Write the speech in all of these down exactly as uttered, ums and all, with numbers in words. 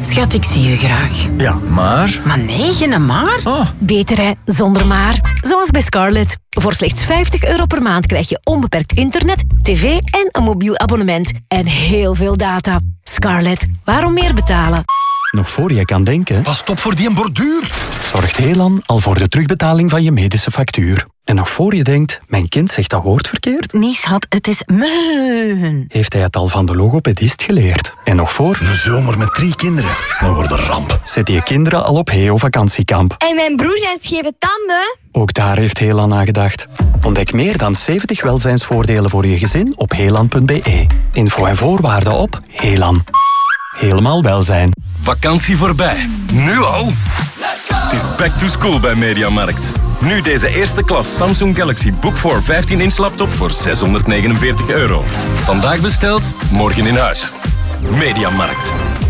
Schat, ik zie je graag. Ja, maar... Maar nee, geen maar. Oh. Beter hè, zonder maar. Zoals bij Scarlett. Voor slechts vijftig euro per maand krijg je onbeperkt internet, tv en een mobiel abonnement. En heel veel data. Scarlett, waarom meer betalen? Nog voor je kan denken... Pas op voor die borduur. Zorgt Helan al voor de terugbetaling van je medische factuur. En nog voor je denkt, mijn kind zegt dat woord verkeerd... Nee, schat, het is meun. Heeft hij het al van de logopedist geleerd. En nog voor... Een zomer met drie kinderen. Dat wordt een ramp. Zet je kinderen al op Heo vakantiekamp. En mijn broer zijn scheve tanden. Ook daar heeft Helan aan gedacht. Ontdek meer dan zeventig welzijnsvoordelen voor je gezin op helan punt b e. Info en voorwaarden op Helan. Helemaal welzijn. Vakantie voorbij. Nu al? Het is back to school bij Mediamarkt. Nu deze eerste klas Samsung Galaxy Book four vijftien inch laptop voor zeshonderdnegenenveertig euro. Vandaag besteld, morgen in huis. Mediamarkt.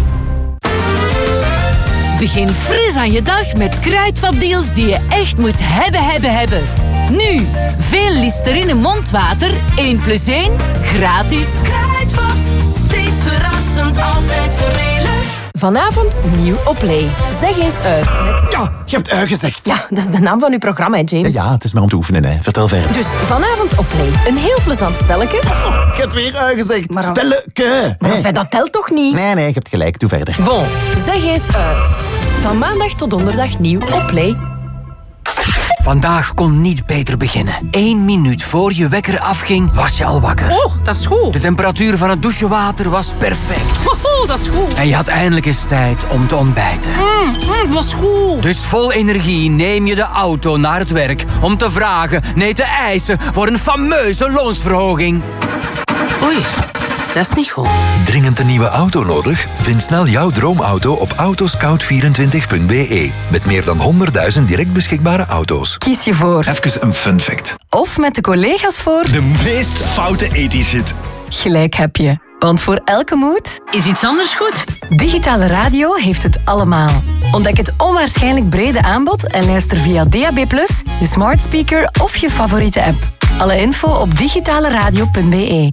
Begin fris aan je dag met kruidvatdeals die je echt moet hebben, hebben, hebben. Nu, veel Listerine mondwater, één plus één, gratis. Kruidvat, steeds verrassend, altijd voordelig. Vanavond nieuw op Play. Zeg eens uit met... Ja, je hebt ui gezegd. Ja, dat is de naam van uw programma, hè, James. Ja, het is maar om te oefenen, hè. Vertel verder. Dus vanavond op Play. Een heel plezant spelletje. Oh, je hebt weer ui gezegd. Maar- Spelleke. Maar Nee. enfin, dat telt toch niet? nee, nee, je hebt gelijk. Doe verder. Bon, zeg eens uit. Van maandag tot donderdag nieuw op Play. Vandaag kon niet beter beginnen. Eén minuut voor je wekker afging, was je al wakker. Oh, dat is goed. De temperatuur van het douchewater was perfect. Oh, dat is goed. En je had eindelijk eens tijd om te ontbijten. Mm, mm, dat is goed. Dus vol energie neem je de auto naar het werk om te vragen, nee te eisen voor een fameuze loonsverhoging. Oei, dat is niet goed. Dringend een nieuwe auto nodig? Vind snel jouw droomauto op autoscout vierentwintig punt b e. Met meer dan honderdduizend direct beschikbare auto's. Kies je voor. Even een fun fact. Of met de collega's voor. De meest foute ethisch hit. Gelijk heb je. Want voor elke moed Is iets anders goed? Digitale radio heeft het allemaal. Ontdek het onwaarschijnlijk brede aanbod en luister via D A B plus, je smart speaker of je favoriete app. Alle info op digitaleradio punt b e.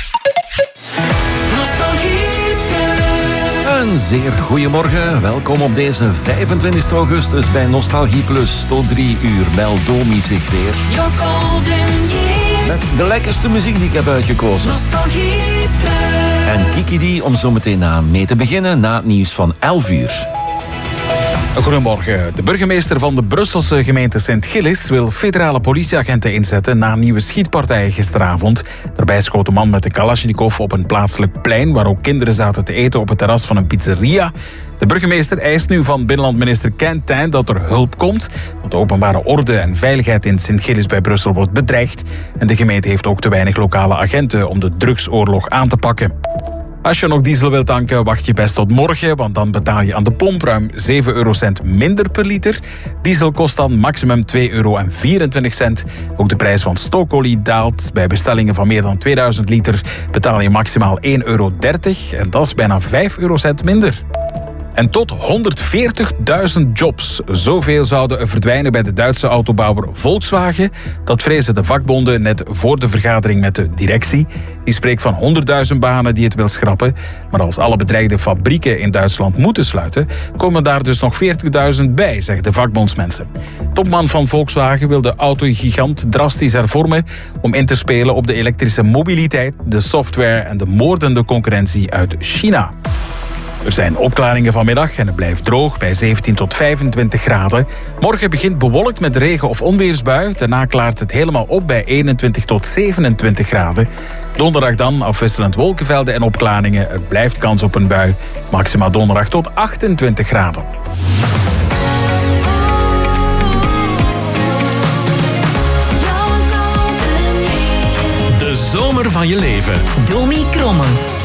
Een zeer goeiemorgen. Welkom op deze vijfentwintigste augustus bij Nostalgie Plus. Tot drie uur meldt Domi zich weer. Met de lekkerste muziek die ik heb uitgekozen. En Kiki die om zo meteen aan mee te beginnen na het nieuws van elf uur. Goedemorgen. De burgemeester van de Brusselse gemeente Sint-Gillis wil federale politieagenten inzetten na nieuwe schietpartijen gisteravond. Daarbij schoot een man met een Kalashnikov op een plaatselijk plein waar ook kinderen zaten te eten op het terras van een pizzeria. De burgemeester eist nu van binnenlandminister Quentin dat er hulp komt. Want de openbare orde en veiligheid in Sint-Gillis bij Brussel wordt bedreigd. En de gemeente heeft ook te weinig lokale agenten om de drugsoorlog aan te pakken. Als je nog diesel wilt tanken, wacht je best tot morgen, want dan betaal je aan de pomp ruim zeven eurocent minder per liter. Diesel kost dan maximum twee euro vierentwintig. Ook de prijs van stookolie daalt. Bij bestellingen van meer dan tweeduizend liter betaal je maximaal één euro dertig en dat is bijna vijf eurocent minder. En tot honderdveertigduizend jobs. Zoveel zouden er verdwijnen bij de Duitse autobouwer Volkswagen. Dat vrezen de vakbonden net voor de vergadering met de directie. Die spreekt van honderdduizend banen die het wil schrappen. Maar als alle bedreigde fabrieken in Duitsland moeten sluiten, komen daar dus nog veertigduizend bij, zeggen de vakbondsmensen. Topman van Volkswagen wil de autogigant drastisch hervormen om in te spelen op de elektrische mobiliteit, de software en de moordende concurrentie uit China. Er zijn opklaringen vanmiddag en het blijft droog bij zeventien tot vijfentwintig graden. Morgen begint bewolkt met regen- of onweersbui. Daarna klaart het helemaal op bij eenentwintig tot zevenentwintig graden. Donderdag dan afwisselend wolkenvelden en opklaringen. Er blijft kans op een bui. Maxima donderdag tot achtentwintig graden. De zomer van je leven. Domi Kromme.